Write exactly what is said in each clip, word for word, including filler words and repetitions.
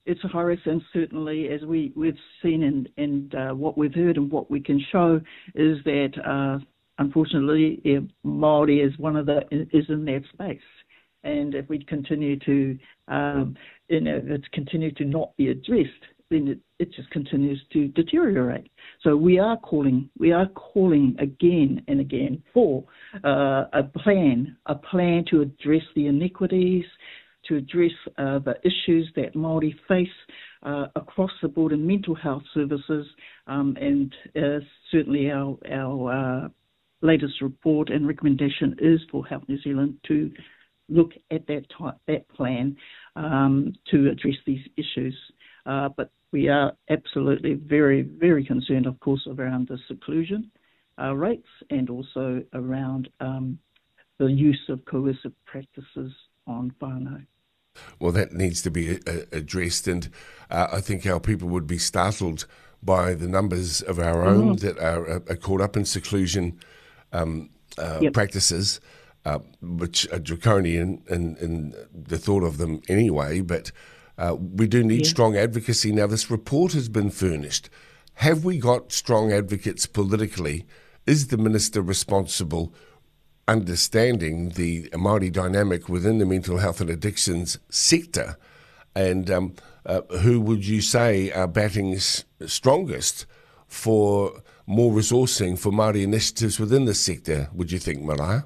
it's a high risk, and certainly, as we, we've seen and, and uh, what we've heard and what we can show is that, uh, unfortunately, yeah, Māori is one of the is in that space. And if we continue to, um, you know, if it's continue to not be addressed, then it, it just continues to deteriorate. So we are calling, we are calling again and again for uh, a plan, a plan to address the inequities, to address uh, the issues that Māori face uh, across the board in mental health services, um, and uh, certainly our our uh, latest report and recommendation is for Health New Zealand to look at that type, that plan um, to address these issues. Uh, but we are absolutely very, very concerned, of course, around the seclusion uh, rates and also around um, the use of coercive practices on whānau. Well, that needs to be uh, addressed, and uh, I think our people would be startled by the numbers of our own mm. that are, are caught up in seclusion um, uh, yep. practices, uh, which are draconian in, in the thought of them anyway, but uh, we do need yeah. strong advocacy. Now, this report has been furnished. Have we got strong advocates politically? Is the Minister responsible, understanding the Māori dynamic within the mental health and addictions sector? And um, uh, who would you say are batting s- strongest for more resourcing for Māori initiatives within the sector, would you think, Maraea?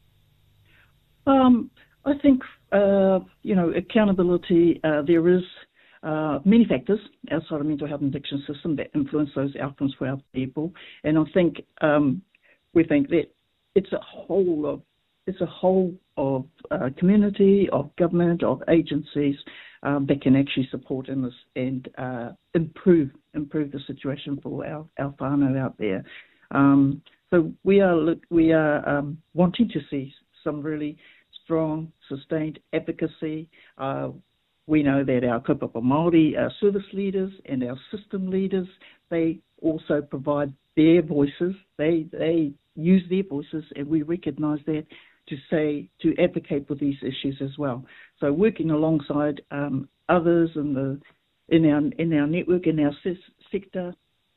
Um, I think, uh, you know, accountability, uh, there is uh, many factors outside of mental health and addiction system that influence those outcomes for our people. And I think um, we think that it's a whole of it's a whole of uh, community, of government, of agencies um, that can actually support in this and uh, improve improve the situation for our our whānau out there. Um, so we are look, we are um, wanting to see some really strong, sustained advocacy. Uh, we know that our kaupapa Māori uh, service leaders and our system leaders, they also provide their voices. They they use their voices, and we recognise that to say, to advocate for these issues as well. So working alongside um, others in the in our in our network, in our sector,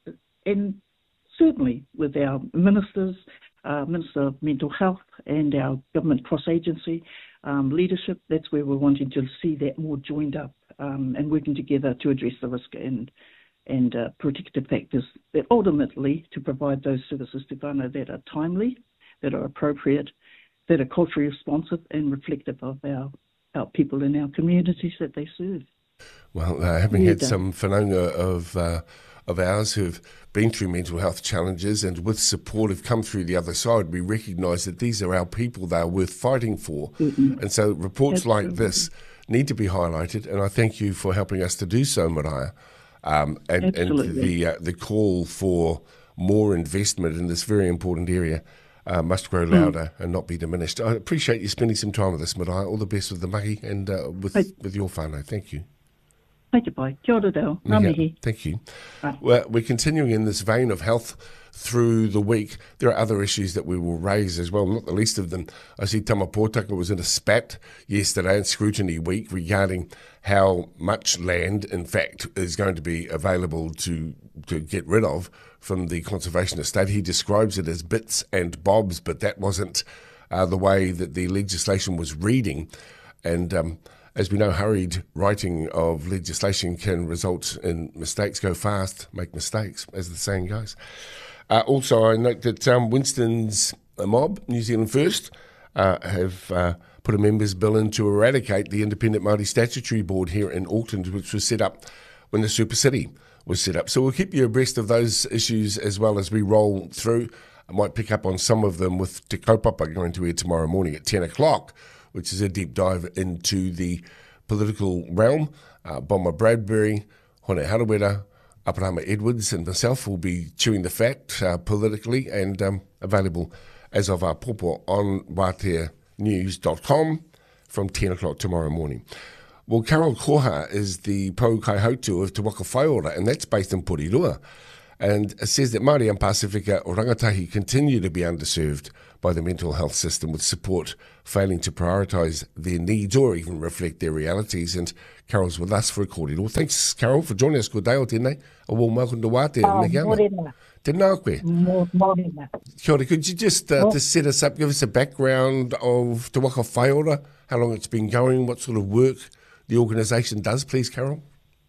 and certainly with our ministers, uh, Minister of Mental Health and our government cross-agency um, leadership, that's where we're wanting to see that more joined up um, and working together to address the risk and and uh, protective factors that ultimately to provide those services to whānau that are timely, that are appropriate, that are culturally responsive and reflective of our, our people in our communities that they serve. Well, uh, having yeah, had some whanaunga of uh, of ours who've been through mental health challenges and with support have come through the other side, we recognise that these are our people, they are worth fighting for. Mm-hmm. And so reports Absolutely. Like this need to be highlighted, and I thank you for helping us to do so, Maraea. Um, and, and the uh, the call for more investment in this very important area uh, must grow louder mm. and not be diminished. I appreciate you spending some time with us, Maraea. All the best with the mahi and uh, with hey. with your whānau. Thank you. Thank you, pai. Kia ora reo. Ngā mihi. Thank you. Right. Well, we're continuing in this vein of health through the week. There are other issues that we will raise as well, not the least of them. I see Tama Pōtaka was in a spat yesterday in Scrutiny Week regarding how much land, in fact, is going to be available to, to get rid of from the conservation estate. He describes it as bits and bobs, but that wasn't uh, the way that the legislation was reading. And um, as we know, hurried writing of legislation can result in mistakes. Go fast, make mistakes, as the saying goes. Uh, also, I note that um, Winston's mob, New Zealand First, uh, have uh, put a members' bill in to eradicate the Independent Māori Statutory Board here in Auckland, which was set up when the Super City was set up. So we'll keep you abreast of those issues as well as we roll through. I might pick up on some of them with Te Kaupapa going to air tomorrow morning at ten o'clock, which is a deep dive into the political realm. Uh, Bomber Bradbury, Hone Harawira, Aparama Edwards and myself will be chewing the fat uh, politically and um, available as of our popo on watea news dot com from ten o'clock tomorrow morning. Well, Carol Koha is the Pou Kaihautu of Te Waka Whaiora, and that's based in Porirua, and it says that Māori and Pasifika o Rangatahi continue to be underserved by the mental health system with support failing to prioritise their needs or even reflect their realities. And Carol's with us for a kōrero. Thanks, Carol, for joining us. Good day o tēnei. A warm welcome to Wātea. Oh, morena. Tēnā koe. Morena. Kia ora. Could you just uh, to set us up, give us a background of Te Waka Whaiora, how long it's been going, what sort of work the organisation does, please, Carol?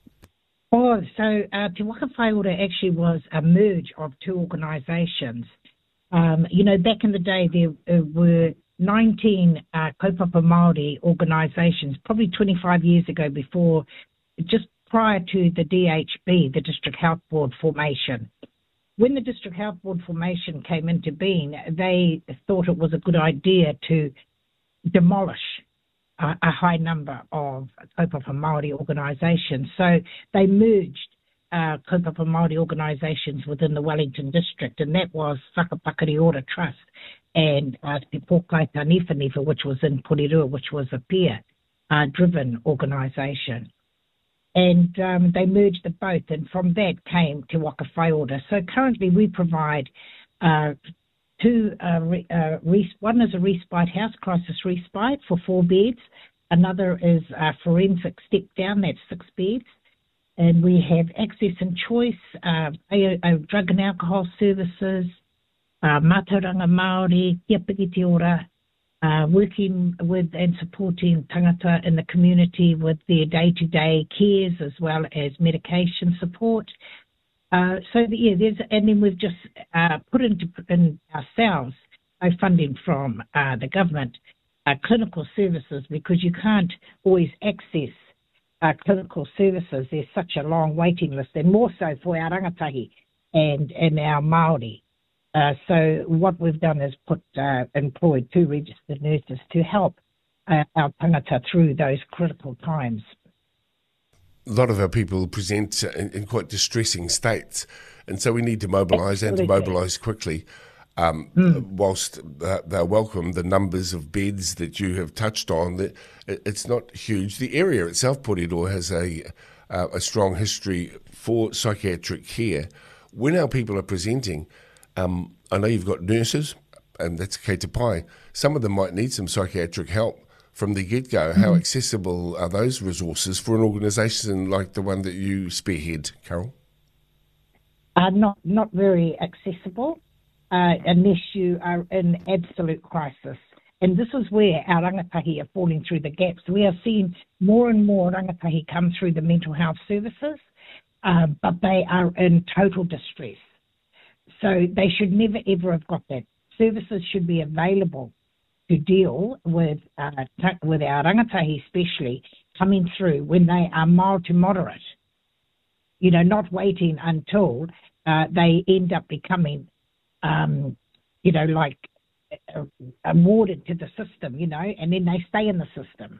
Oh, so uh, Te Waka Whaiora actually was a merge of two organisations. Um, you know, back in the day, there uh, were nineteen uh, kaupapa Māori organisations, probably twenty-five years ago, before, just prior to the D H B, the District Health Board formation. When the District Health Board formation came into being, they thought it was a good idea to demolish uh, a high number of kaupapa Māori organisations. So they merged uh, kaupapa Māori organisations within the Wellington District, and that was Whakapakari Ora Trust and uh, Te Pōkai Nifa Nifa, which was in Porirua, which was a peer-driven uh, organisation. And um, they merged the both, and from that came Te Waka Whaiora. So currently we provide uh, two, uh, re, uh, res- one is a respite house, crisis respite for four beds. Another is a forensic step down, that's six beds. And we have access and choice, uh, a, a drug and alcohol services, uh, Mātauranga Māori, Kia Piki Te Ora, Uh, working with and supporting tangata in the community with their day-to-day cares as well as medication support. Uh, so, the, yeah, there's, and then we've just uh, put into in ourselves uh, funding from uh, the government, uh, clinical services, because you can't always access uh, clinical services. There's such a long waiting list, and more so for our rangatahi and, and our Māori. Uh, so what we've done is put uh, employed two registered nurses to help uh, our tangata through those critical times. A lot of our people present in, in quite distressing states, and so we need to mobilise and to mobilise quickly. Um, mm. Whilst uh, they're welcome, the numbers of beds that you have touched on, that it's not huge. The area itself, Porirua, has a, uh, a strong history for psychiatric care. When our people are presenting, Um, I know you've got nurses, and that's kei te pai. Some of them might need some psychiatric help from the get-go. Mm-hmm. How accessible are those resources for an organisation like the one that you spearhead, Carol? Uh, not not very accessible uh, unless you are in absolute crisis. And this is where our rangatahi are falling through the gaps. We are seeing more and more rangatahi come through the mental health services, uh, but they are in total distress. So they should never, ever have got that. Services should be available to deal with uh, t- with our rangatahi especially coming through when they are mild to moderate. You know, not waiting until uh, they end up becoming, um, you know, like uh, awarded to the system, you know, and then they stay in the system.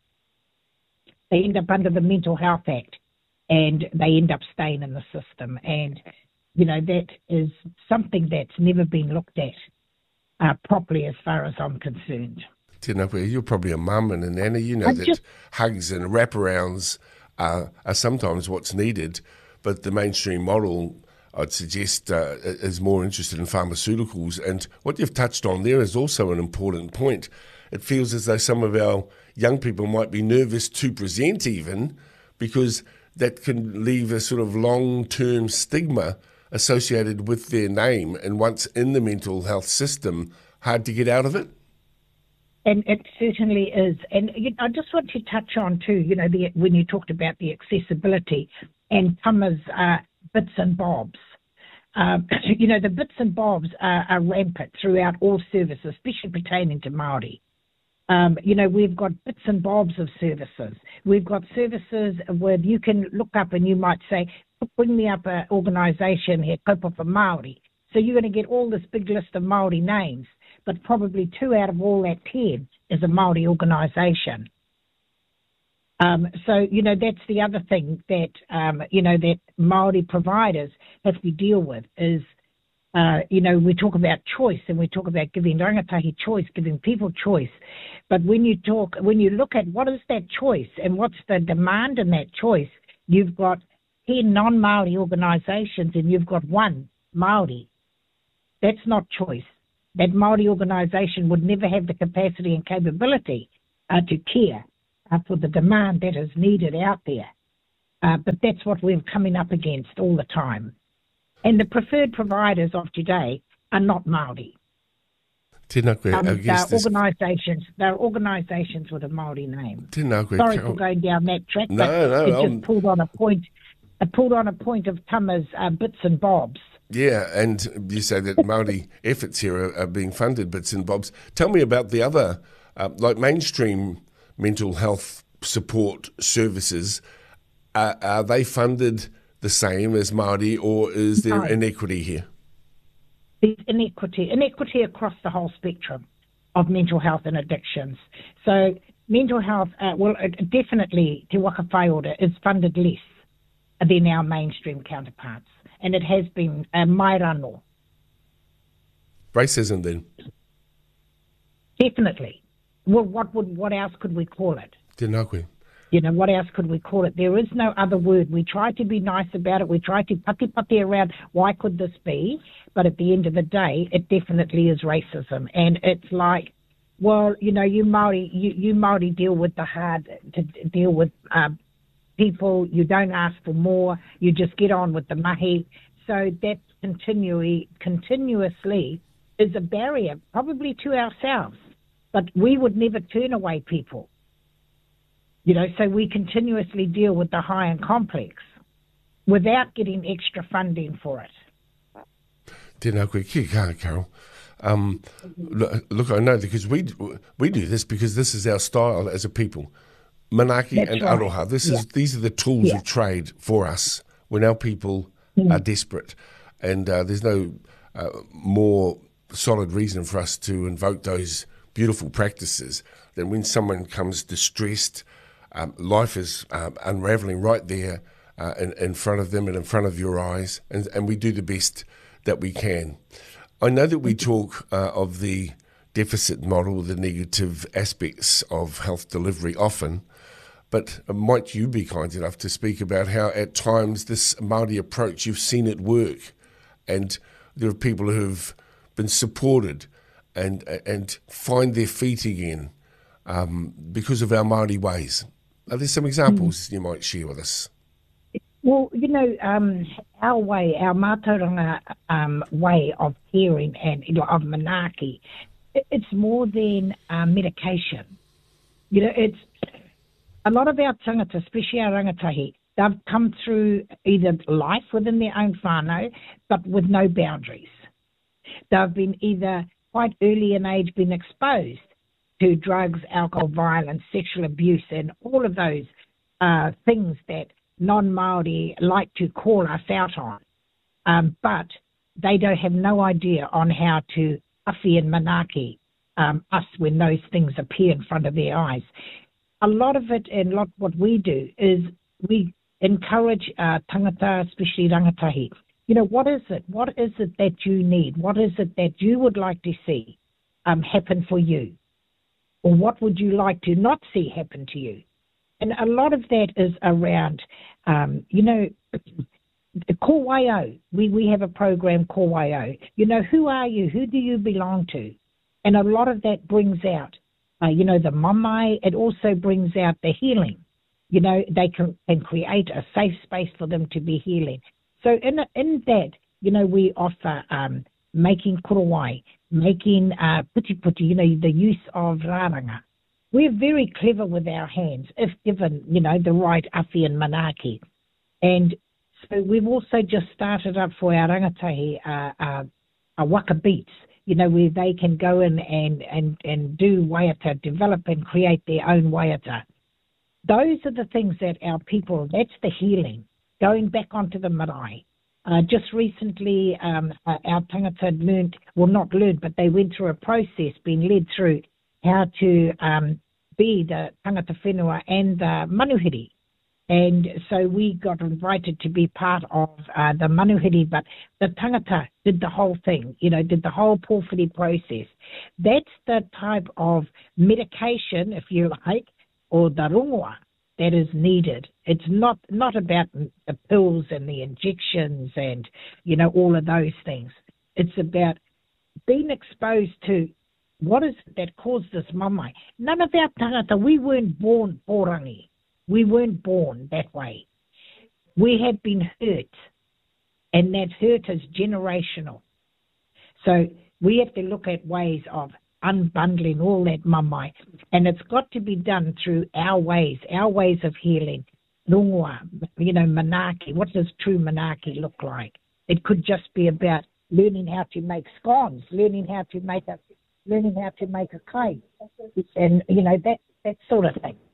They end up under the Mental Health Act and they end up staying in the system. And you know, that is something that's never been looked at uh, properly as far as I'm concerned. Tēnā koe, you're probably a mum and a nana. You know I that just, hugs and wraparounds are, are sometimes what's needed, but the mainstream model, I'd suggest, uh, is more interested in pharmaceuticals. And what you've touched on there is also an important point. It feels as though some of our young people might be nervous to present even, because that can leave a sort of long-term stigma associated with their name, and once in the mental health system, hard to get out of it? And it certainly is. And you know, I just want to touch on too, you know, the, when you talked about the accessibility and Tama's uh, bits and bobs. Um, you know, the bits and bobs are, are rampant throughout all services, especially pertaining to Māori. Um, you know, we've got bits and bobs of services. We've got services where you can look up and you might say, bring me up an organisation here, Kaupapa Māori. So you're going to get all this big list of Māori names, but probably two out of all that ten is a Māori organisation. Um, so, you know, that's the other thing that, um, you know, that Māori providers have to deal with is, uh, you know, we talk about choice and we talk about giving rangatahi choice, giving people choice. But when you talk, when you look at what is that choice and what's the demand in that choice, you've got ten non-Māori organisations and you've got one Māori. That's not choice. that Māori organisation would never have the capacity and capability uh, to care uh, for the demand that is needed out there. Uh, but that's what we're coming up against all the time. And the preferred providers of today are not Māori. Tēnā koe, Um, I they're guess this- organisations. They're organisations with a Māori name. Tēnā koe, Sorry Carol. for going down that track, No, but no, it I'm- just pulled on a point. It pulled on a point of Tama's uh, bits and bobs. Yeah, and you say that Māori efforts here are, are being funded, bits and bobs. Tell me about the other, uh, like mainstream mental health support services. Uh, are they funded the same as Māori, or is there No. inequity here? There's inequity, inequity across the whole spectrum of mental health and addictions. So mental health, uh, well, uh, definitely Te Waka Whai Ora is funded less than our mainstream counterparts, and it has been uh, mai rano, Racism then? definitely. Well, what would what else could we call it? Tēnā koe. You know, what else could we call it? There is no other word. We try to be nice about it. We try to paki paki around, why could this be? But at the end of the day, it definitely is racism. And it's like, well, you know, you Māori, you, you Māori deal with the hard, to deal with um, people. You don't ask for more. You just get on with the mahi. So that continually, continuously is a barrier, probably to ourselves. But we would never turn away people. You know, so we continuously deal with the high and complex without getting extra funding for it. Tēnā koe, kia kaha, Carol. Um, look, look, I know because we we do this because this is our style as a people. Manaki That's and right. aroha. This Yeah. is these are the tools Yeah. of trade for us when our people are desperate, and uh, there's no uh, more solid reason for us to invoke those beautiful practices than when someone comes distressed. Um, life is um, unraveling right there uh, in, in front of them and in front of your eyes, and, and we do the best that we can. I know that we talk uh, of the deficit model, the negative aspects of health delivery often, but might you be kind enough to speak about how at times this Māori approach, you've seen it work, and there are people who've been supported and, and find their feet again um, because of our Māori ways. Are there some examples mm. you might share with us? Well, you know, um, our way, our mātauranga um, way of caring and you know, of manaaki, it, it's more than uh, medication. You know, it's a lot of our tangata, especially our rangatahi, they've come through either life within their own whānau, but with no boundaries. They've been either quite early in age been exposed to drugs, alcohol, violence, sexual abuse, and all of those uh, things that non-Māori like to call us out on. Um, but they don't have no idea on how to awhi and manaaki um, us when those things appear in front of their eyes. A lot of it, and lot what we do, is we encourage uh, tangata, especially rangatahi. You know, what is it? What is it that you need? What is it that you would like to see um, happen for you? Or what would you like to not see happen to you? And a lot of that is around, um, you know, ko waio. We, we have a program, ko waio. You know, who are you? Who do you belong to? And a lot of that brings out, uh, you know, the mamai. It also brings out the healing. You know, they can, can create a safe space for them to be healing. So in in that, you know, we offer um, making korowai, making uh, puti puti, you know, the use of rāranga. We're very clever with our hands, if given, you know, the right awhi and manaaki. And so we've also just started up for our rangatahi uh, uh, a waka beats, you know, where they can go in and, and, and do waiata, develop and create their own waiata. Those are the things that our people, that's the healing, going back onto the marae. Uh, just recently, um, uh, our tangata learned, well, not learned, but they went through a process, being led through how to um, be the tangata whenua and the manuhiri. And so we got invited to be part of uh, the manuhiri, but the tangata did the whole thing, you know, did the whole pōwhiri process. That's the type of medication, if you like, or the rongoa that is needed. It's not, not about the pills and the injections and, you know, all of those things. It's about being exposed to what is it that caused this mamai. None of our tangata, we weren't born porangi. We weren't born that way. We have been hurt, and that hurt is generational. So we have to look at ways of unbundling all that mamai, and it's got to be done through our ways, our ways of healing. Rungua, you know, manaki. What does true manaki look like? It could just be about learning how to make scones, learning how to make a, learning how to make a kai, and you know that that sort of thing.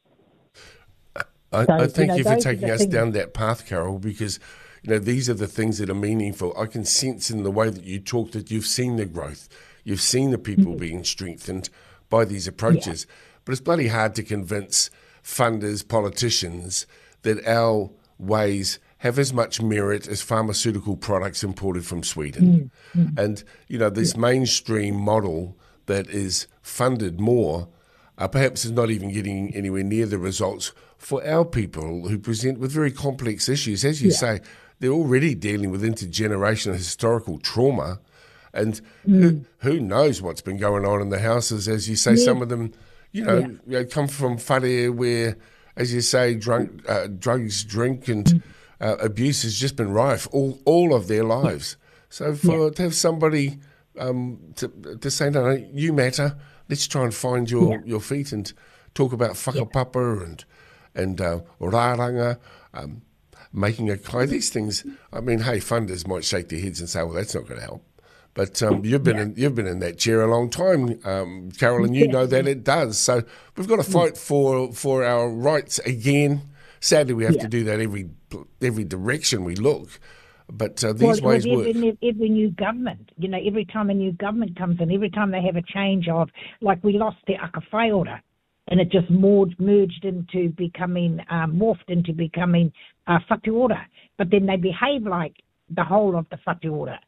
I, So, I thank you you, know, for those are taking the us things- down that path, Carol, because you know these are the things that are meaningful. I can sense in the way that you talk that you've seen the growth, you've seen the people Mm-hmm. being strengthened by these approaches. But it's bloody hard to convince funders, politicians, that our ways have as much merit as pharmaceutical products imported from Sweden. Mm-hmm. And you know this mainstream model that is funded more, uh, perhaps is not even getting anywhere near the results for our people who present with very complex issues. As you Yeah. say, they're already dealing with intergenerational historical trauma, and Mm. who, who knows what's been going on in the houses. As you say, Yeah. some of them, you know, Yeah. you know, come from whare where, as you say, drunk, uh, drugs, drink, and Mm. uh, abuse has just been rife all, all of their lives. So for to have somebody um, to, to say, no, no, you matter, let's try and find your, Yeah. your feet and talk about whakapapa and and uh, rāranga, um, making a kai. These things, I mean, hey, funders might shake their heads and say, well, that's not going to help. But um, you've been Yeah. in, you've been in that chair a long time, um, Carol, and you Yeah. know that it does. So we've got to fight for for our rights again. Sadly, we have Yeah. to do that every every direction we look. But uh, these well, ways with work. every, every new government, you know, every time a new government comes in, every time they have a change of, like we lost the Aka Whai Ora, and it just merged, merged into becoming, uh, morphed into becoming uh, Whatu Ora. But then they behave like the whole of the Whatu Ora.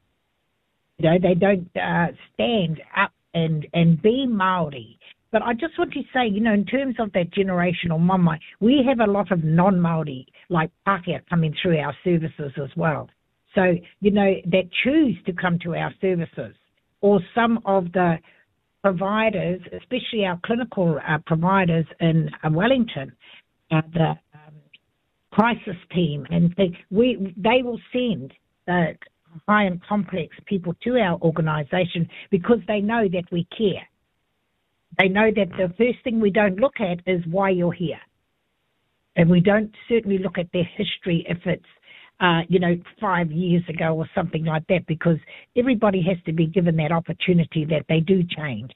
You know, they don't uh, stand up and, and be Māori. But I just want to say, you know, in terms of that generational mamai, we have a lot of non-Māori, like Pākehā, coming through our services as well. So, you know, that choose to come to our services, or some of the providers, especially our clinical uh, providers in uh, Wellington, uh, the um, crisis team, and they, we, they will send the high and complex people to our organisation because they know that we care. They know that the first thing we don't look at is why you're here. And we don't certainly look at their history if it's, uh, you know, five years ago or something like that, because everybody has to be given that opportunity that they do change.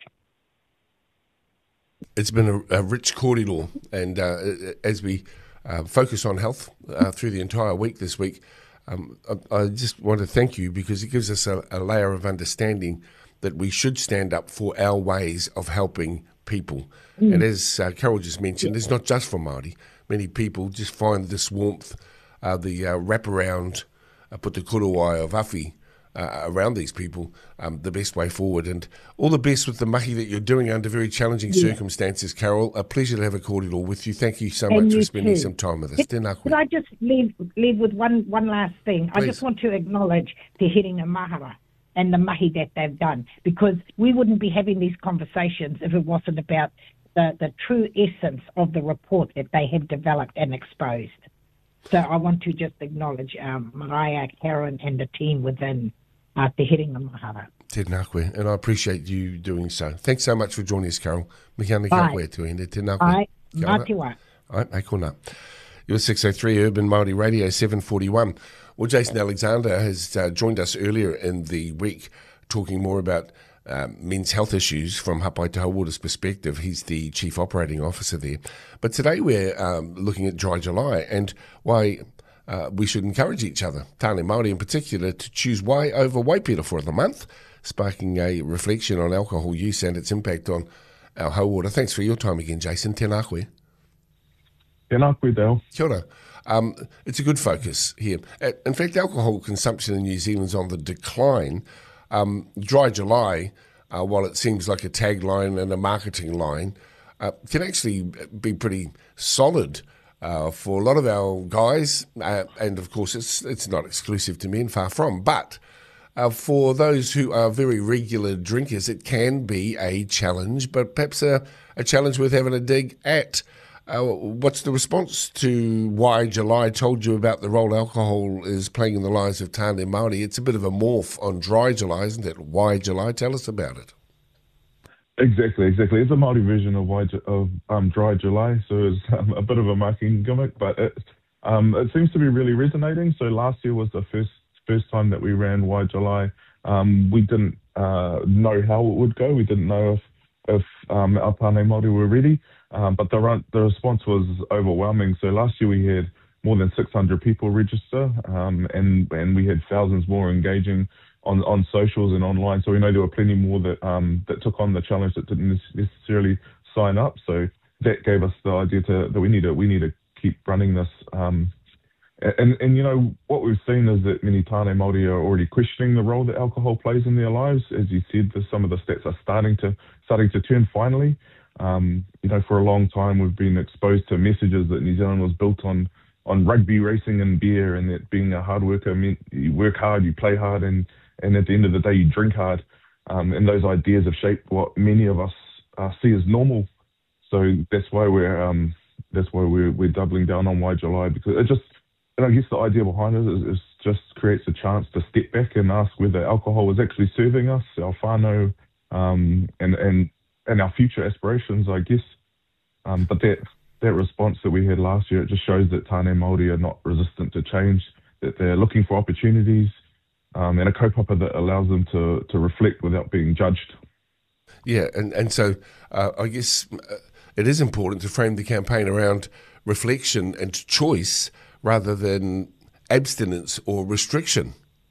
It's been a, a rich corridor, and uh, as we uh, focus on health uh, through the entire week this week, um, I, I just want to thank you because it gives us a, a layer of understanding that we should stand up for our ways of helping people. Mm. And as uh, Carol just mentioned, it's not just for Māori. Many people just find this warmth, uh, the uh, wraparound, uh, put the kuruwai of Awhi uh, around these people, um, the best way forward. And all the best with the mahi that you're doing under very challenging yeah. circumstances, Carol. A pleasure to have a cordial with you. Thank you so and much you for spending too. some time with us. Could, could I just leave, leave with one, one last thing? Please. I just want to acknowledge Te Herenga Mahara and the mahi that they've done, because we wouldn't be having these conversations if it wasn't about the, the true essence of the report that they have developed and exposed. So I want to just acknowledge um, Mariah, Karen, and the team within uh, Te Herenga Mahara. Tēnā koe, and I appreciate you doing so. Thanks so much for joining us, Carol. Mihiana kia koe tuine. Tēnā koe. Ai, mātiwa. Ai, ai kona. You're six oh three Urban Māori Radio, seven forty-one. Well, Jason Alexander has uh, joined us earlier in the week talking more about um, men's health issues from Hapai Te Hauora's perspective. He's the Chief Operating Officer there. But today we're um, looking at Dry July and why uh, we should encourage each other, Tāne Māori in particular, to choose wai over waipira for the month, sparking a reflection on alcohol use and its impact on our hauora. Thanks for your time again, Jason. Tēnā koe. Tēnā koe, Dale. Kia ora. Um, it's a good focus here. In fact, alcohol consumption in New Zealand's on the decline. Um, Dry July, uh, while it seems like a tagline and a marketing line, uh, can actually be pretty solid uh, for a lot of our guys. Uh, and of course, it's it's not exclusive to men, far from. But uh, for those who are very regular drinkers, it can be a challenge, but perhaps a, a challenge worth having a dig at. Uh, what's the response to why July told you about the role alcohol is playing in the lives of Tāne Māori? It's a bit of a morph on Dry July, isn't it? Why July? Tell us about it. Exactly, exactly. It's a Māori version of, why, of um, Dry July, so it's um, a bit of a marketing gimmick, but it, um, it seems to be really resonating. So last year was the first first time that we ran Why July. Um, we didn't uh, know how it would go. We didn't know if, if um, our Tāne Māori were ready. Um, but the, run, the response was overwhelming. So last year we had more than six hundred people register, um, and, and we had thousands more engaging on, on socials and online. So we know there were plenty more that um, that took on the challenge that didn't necessarily sign up. So that gave us the idea to, that we need to we need to keep running this. Um, and, and, you know, what we've seen is that many Tāne Māori are already questioning the role that alcohol plays in their lives. As you said, some of the stats are starting to starting to turn finally. Um, you know, for a long time, we've been exposed to messages that New Zealand was built on on rugby, racing, and beer, and that being a hard worker meant you work hard, you play hard, and, and at the end of the day, you drink hard. Um, and those ideas have shaped what many of us uh, see as normal. So that's why we're um, that's why we're, we're doubling down on Why July, because it just, and I guess the idea behind it is, is just creates a chance to step back and ask whether alcohol is actually serving us, our whānau, um, and and and our future aspirations, I guess. Um, but that that response that we had last year, it just shows that Tāne Māori are not resistant to change, that they're looking for opportunities, um, and a kaupapa that allows them to, to reflect without being judged. Yeah, and, and so uh, I guess uh, it is important to frame the campaign around reflection and choice rather than abstinence or restriction.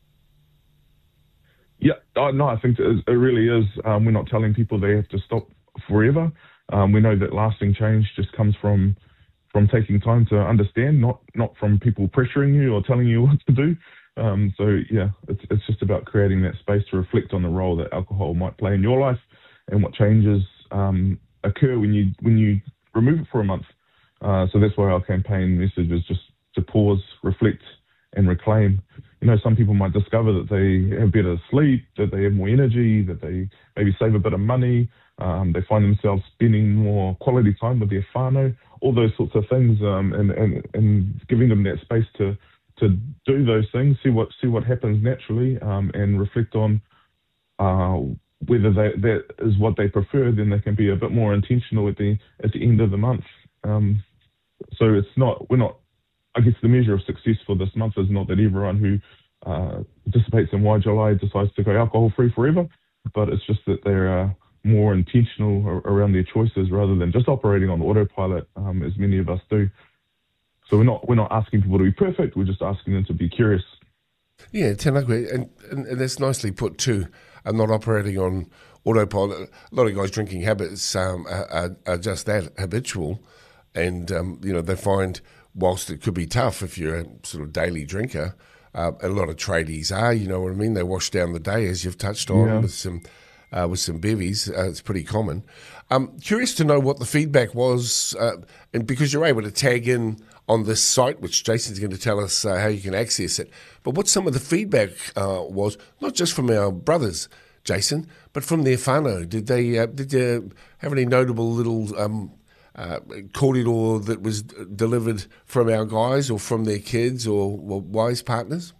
Yeah, oh, no, I think it really is. Um, we're not telling people they have to stop forever. Um, we know that lasting change just comes from from taking time to understand, not not from people pressuring you or telling you what to do. Um, so yeah, it's it's just about creating that space to reflect on the role that alcohol might play in your life and what changes um, occur when you when you remove it for a month. Uh, so that's why our campaign message is just to pause, reflect, and reclaim. You know, some people might discover that they have better sleep, that they have more energy, that they maybe save a bit of money. Um, they find themselves spending more quality time with their whānau, all those sorts of things, um, and, and, and giving them that space to to do those things, see what see what happens naturally, um, and reflect on uh, whether they, that is what they prefer. Then they can be a bit more intentional at the at the end of the month. Um, so it's not we're not. I guess the measure of success for this month is not that everyone who uh, participates in Why July decides to go alcohol-free forever, but it's just that they're uh, more intentional around their choices rather than just operating on autopilot, um, as many of us do. So we're not we're not asking people to be perfect. We're just asking them to be curious. Yeah, tēnā koe, and, and, and that's nicely put too. I'm not operating on autopilot. A lot of guys' drinking habits um, are, are, are just that, habitual, and um, you know they find, whilst it could be tough if you're a sort of daily drinker, uh, a lot of tradies are, you know what I mean? They wash down the day, as you've touched on, yeah. with some uh, with some bevies. Uh, it's pretty common. Um, curious to know what the feedback was, uh, and because you're able to tag in on this site, which Jason's going to tell us uh, how you can access it. But what some of the feedback uh, was, not just from our brothers, Jason, but from their whānau. Did they uh, did you have any notable little um, Uh, kōrero that was delivered from our guys or from their kids or, or wise partners?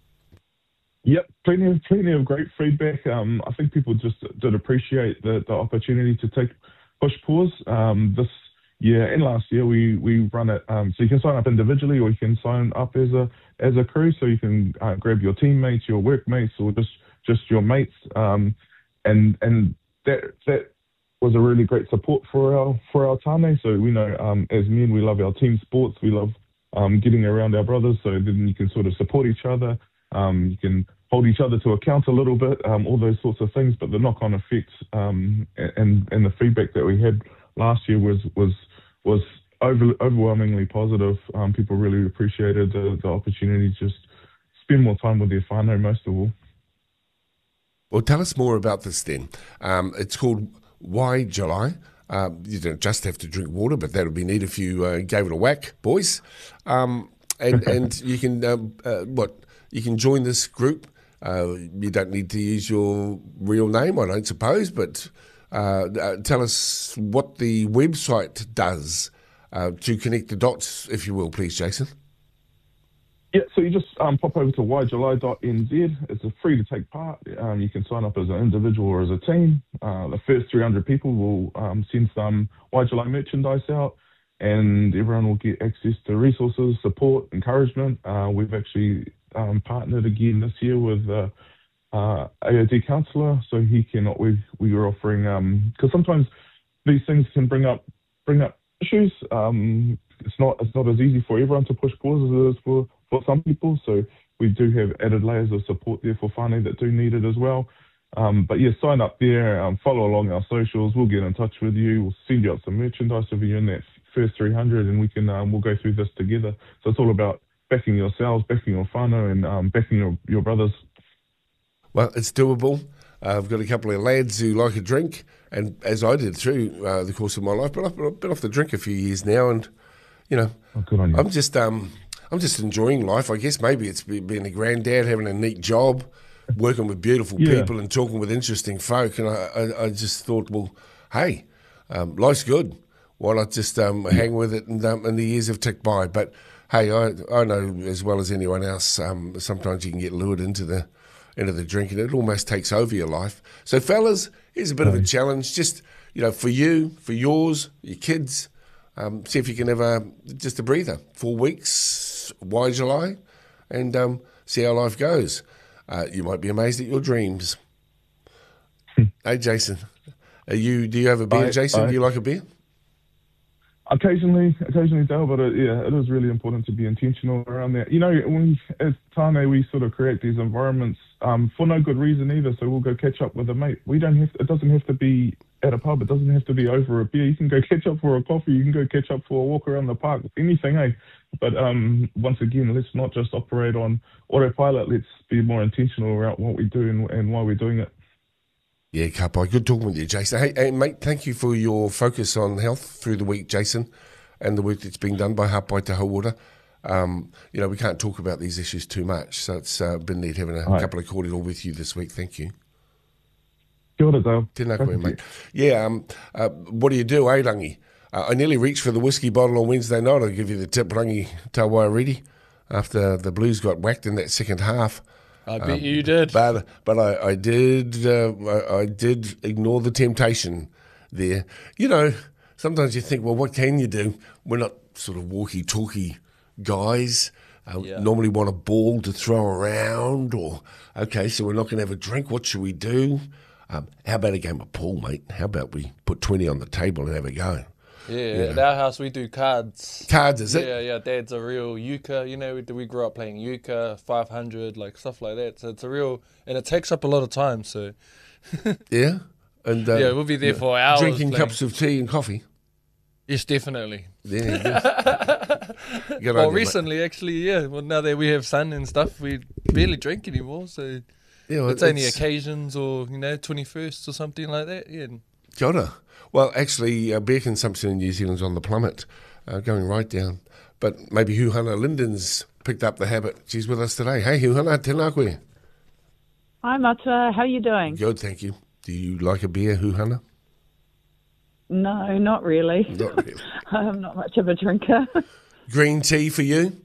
Yep, plenty of plenty of great feedback. Um, I think people just did appreciate the, the opportunity to take push pause. Um, this year and last year we we run it um, so you can sign up individually or you can sign up as a as a crew. So you can uh, grab your teammates, your workmates, or just just your mates. Um, and and that that. was a really great support for our for our tāne. So we know um, as men we love our team sports, we love um, getting around our brothers, so then you can sort of support each other, um, you can hold each other to account a little bit, um, all those sorts of things. But the knock-on effects um, and and the feedback that we had last year was was was over, overwhelmingly positive. Um, people really appreciated the, the opportunity to just spend more time with their whānau most of all. Well, tell us more about this then. Um, it's called Why July? Um, you don't just have to drink water, but that would be neat if you uh, gave it a whack, boys. Um, and and you can um, uh, what you can join this group Uh, you don't need to use your real name, I don't suppose, but uh, uh, tell us what the website does uh, to connect the dots, if you will, please, Jason. Yeah, so you just um, pop over to y july dot n z. It's a free to take part. Um, you can sign up as an individual or as a team. Uh, the first three hundred people will um, send some Y July merchandise out, and everyone will get access to resources, support, encouragement. Uh, we've actually um, partnered again this year with uh, uh, A O D counsellor, so he can. We we are offering because um, sometimes these things can bring up bring up issues. Um, it's not it's not as easy for everyone to push pause as it is for. for some people, so we do have added layers of support there for whānau that do need it as well. Um, but yeah, sign up there, um, follow along our socials, we'll get in touch with you, we'll send you out some merchandise if you're in that first three hundred, and we can um, we'll go through this together. So it's all about backing yourselves, backing your whānau, and um, backing your, your brothers. Well, it's doable. Uh, I've got a couple of lads who like a drink, and as I did through uh, the course of my life, but I've been off the drink a few years now, and you know, oh, good on you. I'm just um. I'm just enjoying life. I guess maybe it's being a granddad, having a neat job, working with beautiful yeah. people and talking with interesting folk. And I, I, I just thought, well, hey, um, life's good. Why not just um, hang with it? And, um, and the years have ticked by. But hey, I, I know as well as anyone else, um, sometimes you can get lured into the into the drink, and it almost takes over your life. So, fellas, here's a bit of a challenge. Just you know, for you, for yours, your kids. Um, see if you can have a, just a breather. Four weeks, Y July, and um, see how life goes. Uh, you might be amazed at your dreams. Hey, Jason, are you? Do you have a beer, I, Jason? I, do you like a beer? Occasionally, occasionally, Dale, but it, yeah, it is really important to be intentional around that. You know, when as Tāne, we sort of create these environments um, for no good reason either. So we'll go catch up with a mate. We don't have. To, it doesn't have to be at a pub. It doesn't have to be over a beer. You can go catch up for a coffee. You can go catch up for a walk around the park. Anything, eh? But um, once again, let's not just operate on autopilot. Let's be more intentional around what we do and, and why we're doing it. Yeah, Kapai, good talking with you, Jason. Hey, hey, mate, thank you for your focus on health through the week, Jason, and the work that's being done by Hapai Te Hauora. Um, you know, we can't talk about these issues too much, so it's uh, been neat having a right. couple of kōrero with you this week. Thank you. Kia ora, Dale. Tēnā koe, mate. Yeah, um, uh, what do you do, eh, Rangi? Uh, I nearly reached for the whiskey bottle on Wednesday night. I'll give you the tip, Rangi Tawairidi, after the Blues got whacked in that second half. I bet um, you did. But but I, I did uh, I, I did ignore the temptation there. You know, sometimes you think, well, what can you do? We're not sort of walkie-talkie guys. Uh, yeah. Normally want a ball to throw around, or, okay, so we're not going to have a drink. What should we do? Um, how about a game of pool, mate? How about we put twenty on the table and have a go? Yeah, yeah. At our house we do cards. Cards, is yeah, it? Yeah, yeah. Dad's a real euchre. You know, we, we grew up playing euchre, five hundred, like stuff like that. So it's a real, and it takes up a lot of time. So yeah, and uh, yeah, we'll be there yeah. for hours. Drinking playing. cups of tea and coffee. Yes, definitely. Yeah. Good. Good well, idea, recently, mate. actually, yeah. Well, now that we have sun and stuff, we barely drink anymore. So yeah, well, it's, it's only occasions, or you know, twenty-first or something like that. Yeah. Kia ora. Well, actually, uh, beer consumption in New Zealand's on the plummet, uh, going right down. But maybe Huhana Linden's picked up the habit. She's with us today. Hey, Huhana, tēnā koe. Hi, Mata. How are you doing? Good, thank you. Do you like a beer, Huhana? No, not really. Not really. I'm not much of a drinker. Green tea for you?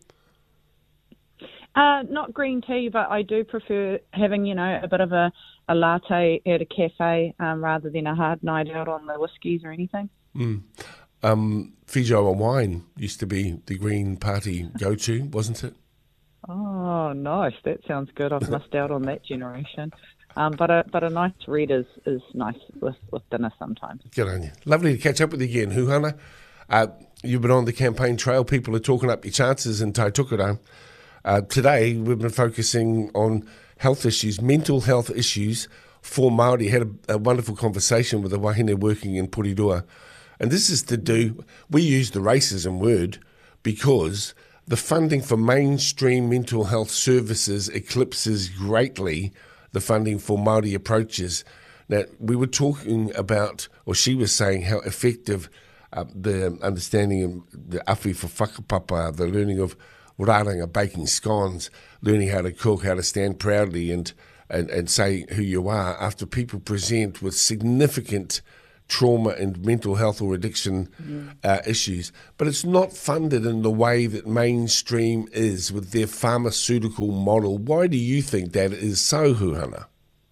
Uh, not green tea, but I do prefer having, you know, a bit of a, a latte at a cafe um, rather than a hard night out on the whiskies or anything. Mm. Um, Feijoa wine used to be the Green Party go-to, wasn't it? Oh, nice. That sounds good. I've missed out on that generation. Um, but a but a nice red is, is nice with, with dinner sometimes. Good on you. Lovely to catch up with you again, Huhana. Uh, you've been on the campaign trail. People are talking up your chances in Taitukurau. Uh, today, we've been focusing on health issues, mental health issues for Māori. Had a, a wonderful conversation with a wahine working in Porirua. And this is to do, we use the racism word because the funding for mainstream mental health services eclipses greatly the funding for Māori approaches. Now, we were talking about, or she was saying how effective uh, the understanding of the awhi for whakapapa, the learning of rāranga baking scones, learning how to cook, how to stand proudly and, and, and say who you are after people present with significant trauma and mental health or addiction mm. uh, issues. But it's not funded in the way that mainstream is with their pharmaceutical model. Why do you think that is so, Huhana?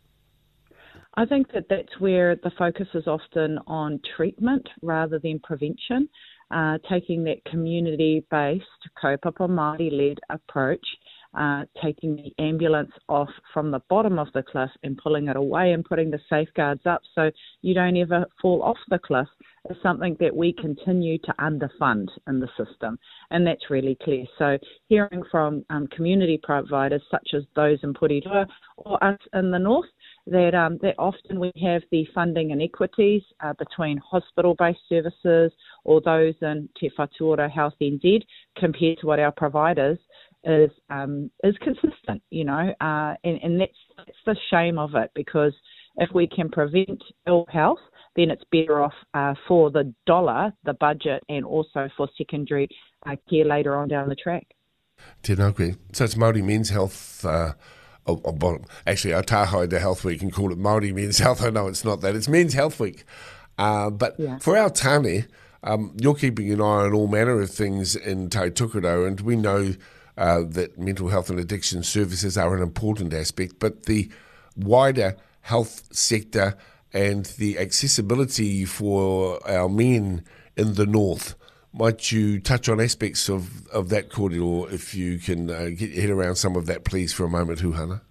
I think that that's where the focus is often on treatment rather than prevention, uh, taking that community-based, kaupapa Māori-led approach, uh, taking the ambulance off from the bottom of the cliff and pulling it away and putting the safeguards up so you don't ever fall off the cliff is something that we continue to underfund in the system, and that's really clear. So hearing from um, community providers such as those in Porirua or us in the north, that um, that often we have the funding inequities uh, between hospital-based services or those in Te Whatuora Health N Z compared to what our providers is um, is consistent, you know, uh, and, and that's, that's the shame of it, because if we can prevent ill health, then it's better off uh, for the dollar, the budget, and also for secondary uh, care later on down the track. Tēnā koe. So it's Māori Men's Health. Uh, oh, oh, well, actually, Aotahi the Health Week and call it Māori Men's Health. I know it's not that. It's Men's Health Week. Uh, but yeah. For our tāne, um, you're keeping an eye on all manner of things in Tai Tukurau, and we know uh, that mental health and addiction services are an important aspect, but the wider health sector and the accessibility for our men in the north. Might you touch on aspects of, of that corridor, if you can uh, get your head around some of that, please, for a moment, Huhana?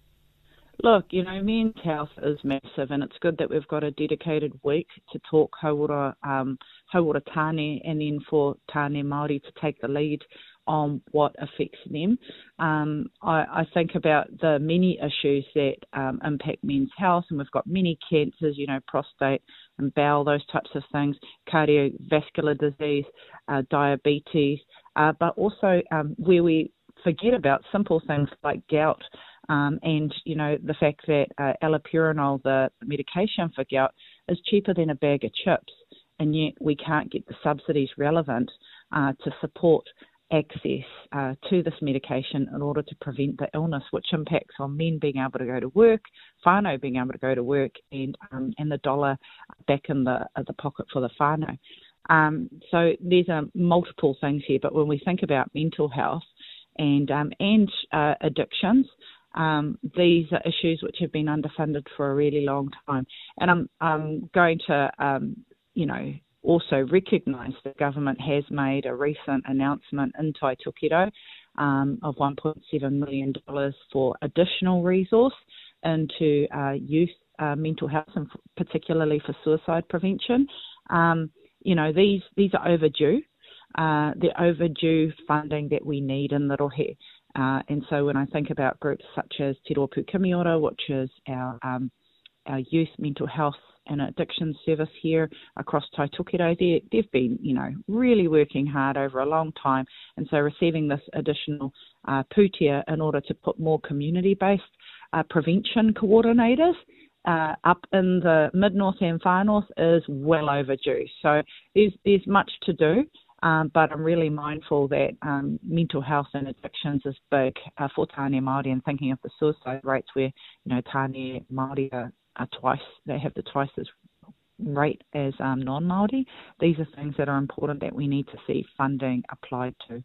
Look, you know, men's health is massive, and it's good that we've got a dedicated week to talk hauora, um, hauora tāne, and then for tāne Māori to take the lead on what affects them. Um, I, I think about the many issues that um, impact men's health, and we've got many cancers, you know, prostate and bowel, those types of things, cardiovascular disease, uh, diabetes, uh, but also um, where we forget about simple things like gout, um, and, you know, the fact that uh, allopurinol, the medication for gout, is cheaper than a bag of chips, and yet we can't get the subsidies relevant uh, to support access uh, to this medication in order to prevent the illness, which impacts on men being able to go to work, whānau being able to go to work, and um, and the dollar back in the uh, the pocket for the whānau. Um, so there's uh, multiple things here, but when we think about mental health and um, and uh, addictions, um, these are issues which have been underfunded for a really long time. And I'm I'm going to um, you know. also recognise that government has made a recent announcement in Tai Tukurau um, of one point seven million dollars for additional resource into uh, youth uh, mental health, and particularly for suicide prevention. Um, you know, these these are overdue. Uh, they're overdue funding that we need in Littlehair. Uh, and so when I think about groups such as Te Rōpū Kimiora, which is our, um, our youth mental health and addiction service here across Tai Tukurau, they, they've been, you know, really working hard over a long time, and so receiving this additional uh, pūtea in order to put more community-based uh, prevention coordinators uh, up in the mid-north and far north is well overdue. So there's there's much to do, um, but I'm really mindful that um, mental health and addictions is big uh, for tāne Māori, and thinking of the suicide rates where, you know, tāne Māori are are twice, they have the twice as rate as um, non-Māori. These are things that are important that we need to see funding applied to.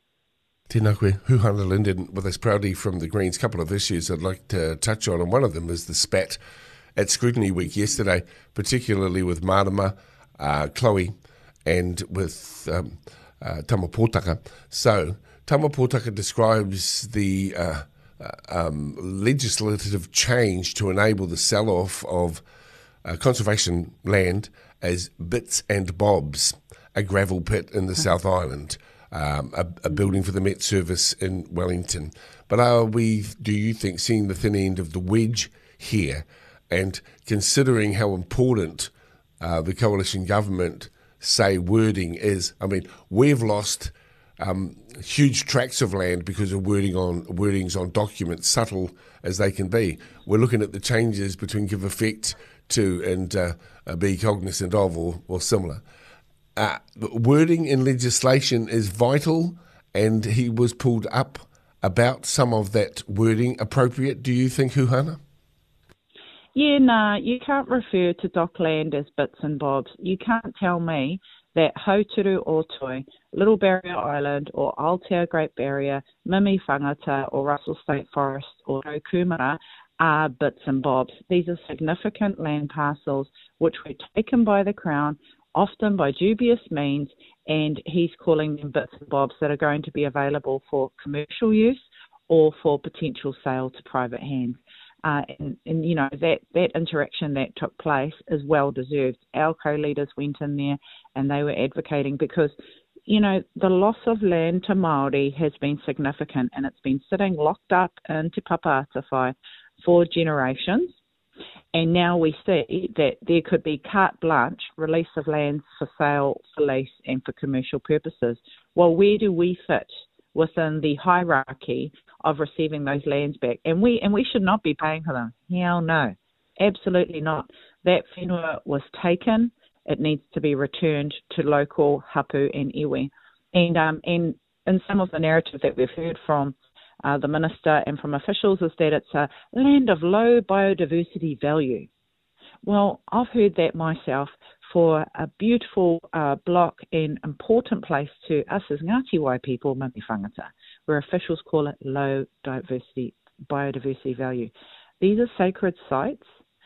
Tēnā koe, Huhana Linden with us proudly from the Greens. A couple of issues I'd like to touch on, and one of them is the spat at Scrutiny Week yesterday, particularly with Marama, uh, Chloe, and with um, uh, Tama Pōtaka. So, Tama Pōtaka describes the Uh, Uh, um, legislative change to enable the sell-off of uh, conservation land as bits and bobs, a gravel pit in the South Island, um, a, a building for the Met Service in Wellington. But are we, do you think, seeing the thin end of the wedge here? And considering how important uh, the coalition government say wording is, I mean, we've lost Um, huge tracts of land because of wording on wordings on documents, subtle as they can be. We're looking at the changes between give effect to and uh, uh, be cognizant of or, or similar. Uh, wording in legislation is vital, and he was pulled up about some of that wording. Appropriate, do you think, Huhana? Yeah, nah, you can't refer to Dockland as bits and bobs. You can't tell me that Hauturu Otoi, Little Barrier Island, or Aotea Great Barrier, Mimi Whangata, or Russell State Forest, or Rokumara are bits and bobs. These are significant land parcels which were taken by the Crown, often by dubious means, and he's calling them bits and bobs that are going to be available for commercial use or for potential sale to private hands. Uh, and, and, you know, that, that interaction that took place is well deserved. Our co-leaders went in there and they were advocating because, you know, the loss of land to Māori has been significant, and it's been sitting locked up in Te Papa Atawhai for generations. And now we see that there could be carte blanche release of lands for sale, for lease and for commercial purposes. Well, where do we fit within the hierarchy of receiving those lands back? And we and we should not be paying for them. Hell no, absolutely not. That whenua was taken. It needs to be returned to local hapu and iwi. And um and in some of the narrative that we've heard from uh, the minister and from officials is that it's a land of low biodiversity value. Well, I've heard that myself for a beautiful uh, block and important place to us as Ngāti Wai people, Mami Whangata, where officials call it low diversity, biodiversity value. These are sacred sites,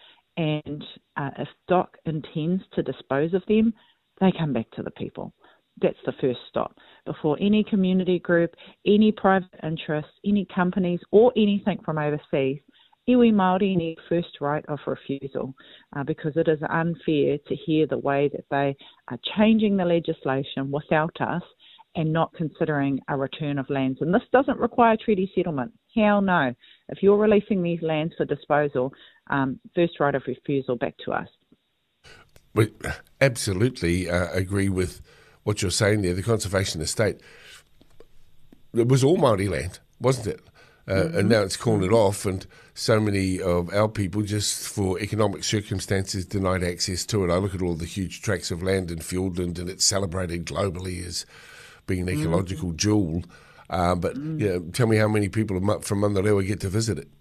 and uh, if D O C intends to dispose of them, they come back to the people. That's the first stop. Before any community group, any private interests, any companies, or anything from overseas, iwi Māori need first right of refusal uh, because it is unfair to hear the way that they are changing the legislation without us and not considering a return of lands. And this doesn't require treaty settlement. Hell no. If you're releasing these lands for disposal, um, first right of refusal back to us. We absolutely uh, agree with what you're saying there. The conservation estate, it was all Māori land, wasn't it? Uh, mm-hmm. And now it's cornered off, and so many of our people, just for economic circumstances, denied access to it. I look at all the huge tracts of land in Fiordland, and it's celebrated globally as being an ecological mm-hmm. jewel. Uh, but mm-hmm. you know, tell me how many people from Mandarewa get to visit it.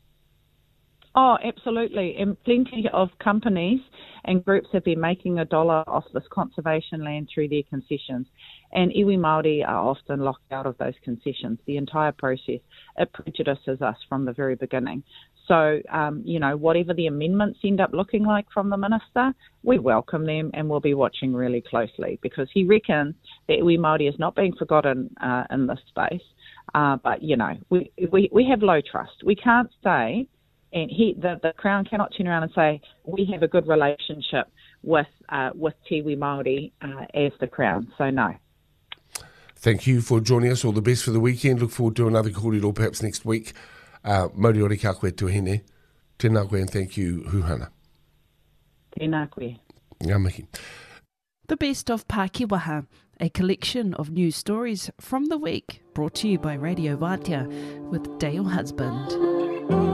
Oh, absolutely. And plenty of companies and groups have been making a dollar off this conservation land through their concessions. And iwi Māori are often locked out of those concessions. The entire process, it prejudices us from the very beginning. So, um, you know, whatever the amendments end up looking like from the minister, we welcome them and we'll be watching really closely because he reckons that iwi Māori is not being forgotten uh, in this space. Uh, but, you know, we, we, we have low trust. We can't say... And he, the, the Crown cannot turn around and say, we have a good relationship with uh, with Tiwi Māori uh, as the Crown. So, no. Thank you for joining us. All the best for the weekend. Look forward to another kōrero perhaps next week. Uh, Moriori ka koe tuhine. Tēnā koe and thank you, Huhana. Tēnā koe. Ngā mihi. The Best of Pākehā, a collection of news stories from the week, brought to you by Radio Vātia with Dale Husband.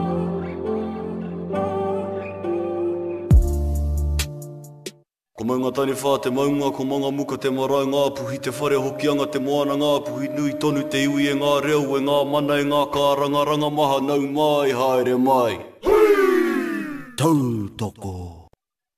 Ko maunga tani whā te maunga, ko manga muka te marae ngā puhi, te whare hokianga te moana ngā puhi, nui tonu te iwi e ngā reo, e ngā mana e ngā kāranga ranga maha, nau mai, haere mai. Hui! Tautoko.